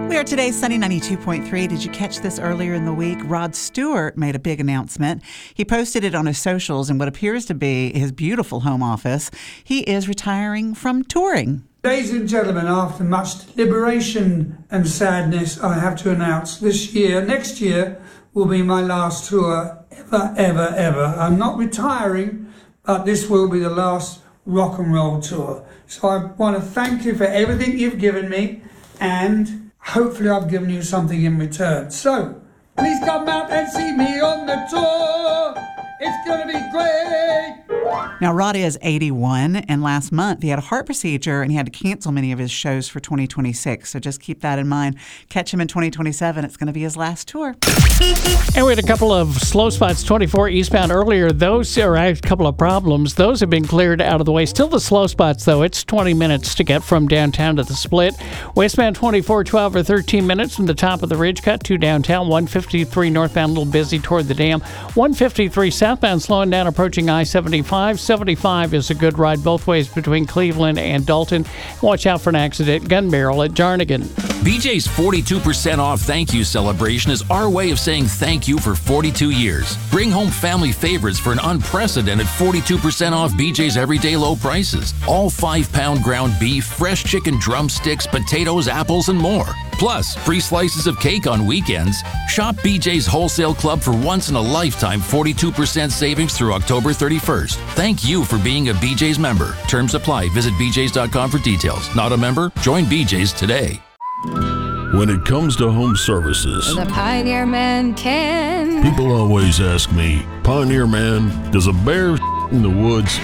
We are today Sunny 92.3. Did you catch this earlier in the week? Rod Stewart made a big announcement. He posted it on his socials in what appears to be his beautiful home office. He is retiring from touring. Ladies and gentlemen, after much deliberation and sadness, I have to announce next year will be my last tour ever. I'm not retiring, but this will be the last rock and roll tour. So I want to thank you for everything you've given me, and hopefully I've given you something in return. So please come out and see me on the tour. It's going to be great. Now, Rod is 81, and last month he had a heart procedure and he had to cancel many of his shows for 2026. So just keep that in mind. Catch him in 2027. It's going to be his last tour. And we had a couple of slow spots, 24 eastbound earlier. Those are a couple of problems. Those have been cleared out of the way. Still the slow spots, though. It's 20 minutes to get from downtown to the split. Westbound 24, 12 or 13 minutes from the top of the ridge cut to downtown. 153 northbound, a little busy toward the dam. 153 southbound slowing down approaching I-75. 75 is a good ride both ways between Cleveland and Dalton. Watch out for an accident. Gun Barrel at Jarnigan. BJ's 42% off thank you celebration is our way of saying thank you for 42 years. Bring home family favorites for an unprecedented 42% off BJ's everyday low prices. All 5-pound ground beef, fresh chicken drumsticks, potatoes, apples, and more. Plus, free slices of cake on weekends. Shop BJ's Wholesale Club for once-in-a-lifetime 42% savings through October 31st. Thank you for being a BJ's member. Terms apply. Visit bjs.com for details. Not a member? Join BJ's today. When it comes to home services, the Pioneer Man can. People always ask me, Pioneer Man, does a bear in the woods?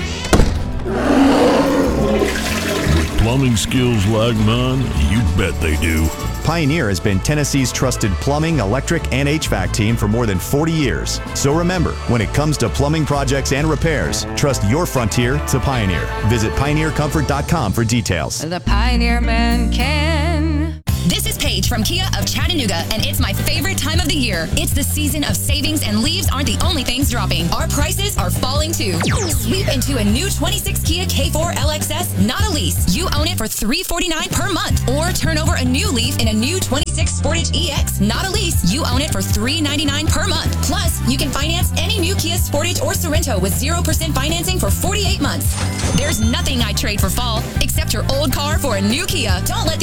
With plumbing skills like mine, you bet they do. Pioneer has been Tennessee's trusted plumbing, electric, and HVAC team for more than 40 years. So remember, when it comes to plumbing projects and repairs, trust your frontier to Pioneer. Visit pioneercomfort.com for details. The Pioneer Man can. This is Paige from Kia of Chattanooga, and it's my favorite time of the year. It's the season of savings, and leaves aren't the only things dropping. Our prices are falling too. Sweep into a new 26 Kia K4 LXS, not a lease. You own it for $349 per month. Or turn over a new leaf in a new 26 Sportage EX, not a lease. You own it for $399 per month. Plus, you can finance any new Kia Sportage or Sorento with 0% financing for 48 months. There's nothing I'd trade for fall, except your old car for a new Kia. Don't let the